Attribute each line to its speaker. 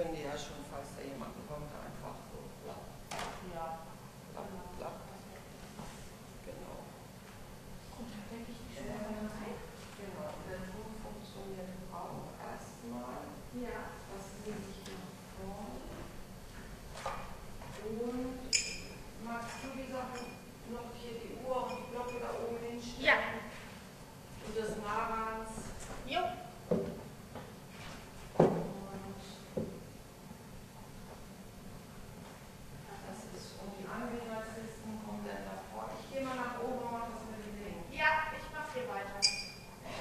Speaker 1: können die ja schon, falls da jemand kommt, einfach so plapp,
Speaker 2: Ja.
Speaker 1: plapp, plapp. Genau.
Speaker 2: Und dann denke ich schon mal rein.
Speaker 1: Genau, der Ton funktioniert auch erstmal.
Speaker 2: Ja.